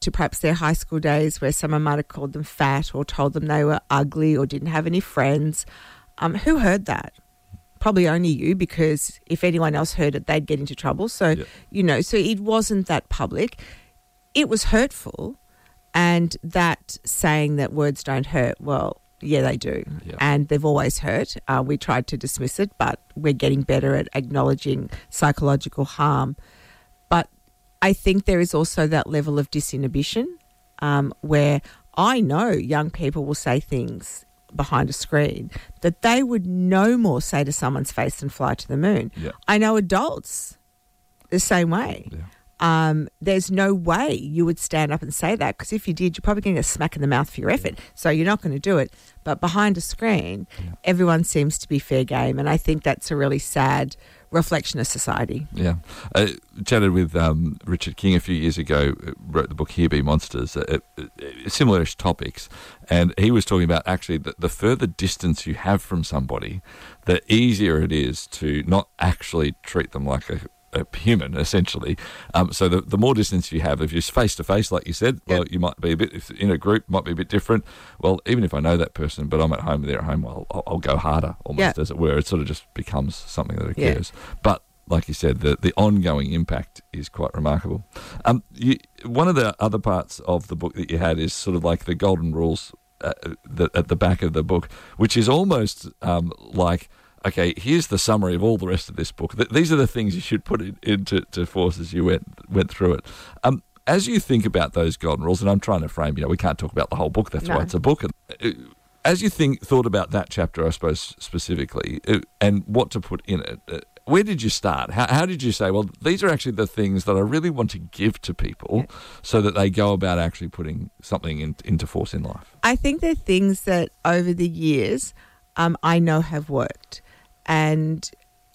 to perhaps their high school days where someone might have called them fat or told them they were ugly or didn't have any friends. Who heard that? Probably only you, because if anyone else heard it, they'd get into trouble. So, so it wasn't that public. It was hurtful, and that saying that words don't hurt, well, yeah, they do. Yeah. And they've always hurt. We tried to dismiss it, but we're getting better at acknowledging psychological harm. But I think there is also that level of disinhibition where I know young people will say things behind a screen that they would no more say to someone's face than fly to the moon. Yeah. I know adults the same way. Yeah. There's no way you would stand up and say that, because if you did, you're probably getting a smack in the mouth for your effort. So you're not going to do it. But behind a screen, everyone seems to be fair game. And I think that's a really sad reflection of society. Yeah. Chatted with Richard King a few years ago, wrote the book Here Be Monsters, similar-ish topics. And he was talking about actually the further distance you have from somebody, the easier it is to not actually treat them like a human, essentially. So the more distance you have, if you're face-to-face, like you said, well, you might be a bit, if in a group, might be a bit different. Well, even if I know that person, but I'm at home, they're at home, well, I'll go harder, almost, as it were. It sort of just becomes something that occurs. But like you said, the ongoing impact is quite remarkable. One of the other parts of the book that you had is sort of like the golden rules at the back of the book, which is almost like, okay, here's the summary of all the rest of this book. These are the things you should put into force as you went through it. As you think about those golden rules, and I'm trying to frame, we can't talk about the whole book, that's why it's a book. As you thought about that chapter, I suppose, specifically, and what to put in it, where did you start? How did you say, well, these are actually the things that I really want to give to people so that they go about actually putting something into force in life? I think they're things that over the years I know have worked. And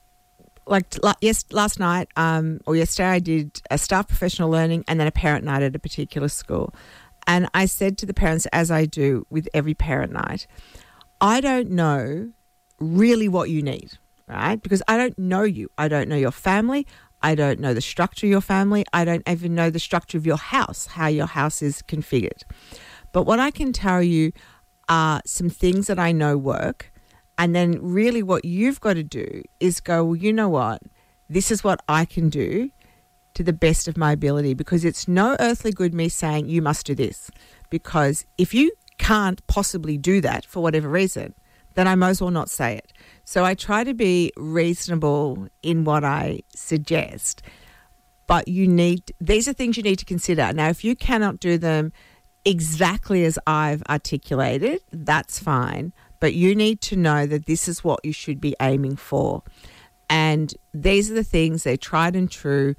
last night or yesterday, I did a staff professional learning and then a parent night at a particular school. And I said to the parents, as I do with every parent night, I don't know really what you need, right? Because I don't know you. I don't know your family. I don't know the structure of your family. I don't even know the structure of your house, how your house is configured. But what I can tell you are some things that I know work. And then really what you've got to do is go, well, you know what? This is what I can do to the best of my ability, because it's no earthly good me saying you must do this. Because if you can't possibly do that for whatever reason, then I might as well not say it. So I try to be reasonable in what I suggest. But these are things you need to consider. Now, if you cannot do them exactly as I've articulated, that's fine. But you need to know that this is what you should be aiming for. And these are the things, they're tried and true.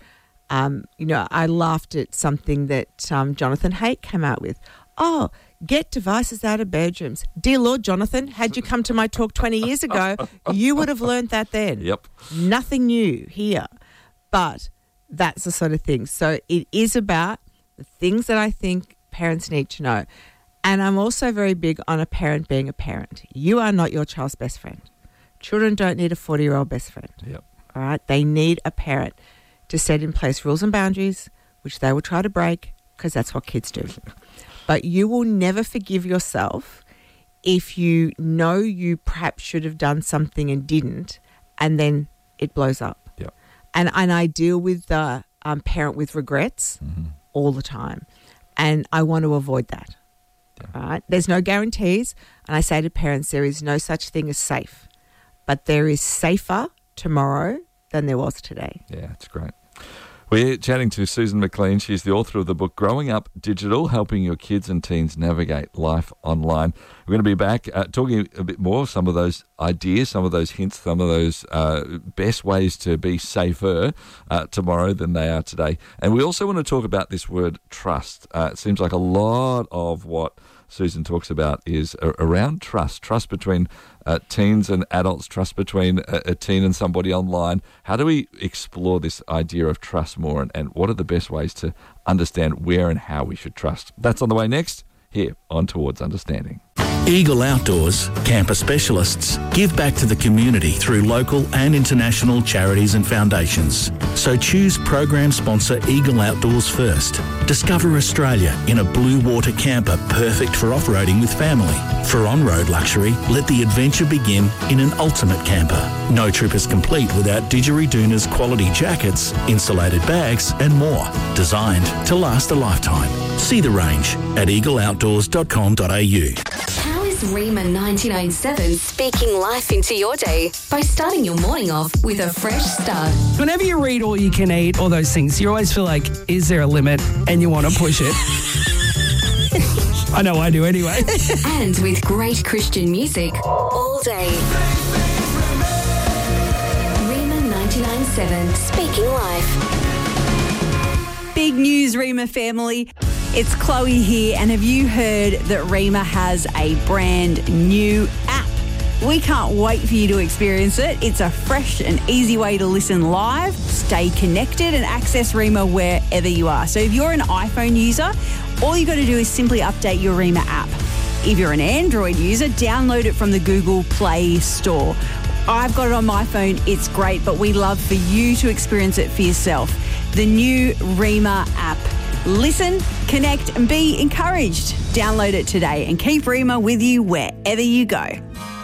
I laughed at something that Jonathan Haidt came out with. Oh, get devices out of bedrooms. Dear Lord, Jonathan, had you come to my talk 20 years ago, you would have learned that then. Yep. Nothing new here. But that's the sort of thing. So it is about the things that I think parents need to know. And I'm also very big on a parent being a parent. You are not your child's best friend. Children don't need a 40-year-old best friend. Yep. All right? They need a parent to set in place rules and boundaries, which they will try to break, because that's what kids do. But you will never forgive yourself if you know you perhaps should have done something and didn't, and then it blows up. Yep. And I deal with the parent with regrets all the time, and I want to avoid that. Right? There's no guarantees, and I say to parents, there is no such thing as safe, but there is safer tomorrow than there was today. Yeah, that's great. We're chatting to Susan McLean. She's the author of the book Growing Up Digital, Helping Your Kids and Teens Navigate Life Online. We're going to be back talking a bit more, some of those ideas, some of those hints, some of those best ways to be safer tomorrow than they are today. And we also want to talk about this word trust. It seems like a lot of what Susan talks about is around trust between teens and adults, trust between a teen and somebody online. How do we explore this idea of trust more, and what are the best ways to understand where and how we should trust? That's on the way next, here on Towards Understanding. Eagle Outdoors, camper specialists, give back to the community through local and international charities and foundations. So choose program sponsor Eagle Outdoors first. Discover Australia in a blue water camper perfect for off-roading with family. For on-road luxury, let the adventure begin in an ultimate camper. No trip is complete without Didgeridoon's quality jackets, insulated bags and more. Designed to last a lifetime. See the range at eagleoutdoors.com.au. How is Rima 99.7 speaking life into your day? By starting your morning off with a fresh start. Whenever you read All You Can Eat, all those things, you always feel like, is there a limit? And you want to push it. I know I do anyway. And with great Christian music all day. Rima 99.7 speaking life. Big news, Rima family. It's Chloe here, and have you heard that Rima has a brand new app? We can't wait for you to experience it. It's a fresh and easy way to listen live, stay connected and access Rima wherever you are. So if you're an iPhone user, all you got to do is simply update your Rima app. If you're an Android user, download it from the Google Play Store. I've got it on my phone. It's great, but we love for you to experience it for yourself. The new Rima app. Listen, connect and be encouraged. Download it today and keep Rima with you wherever you go.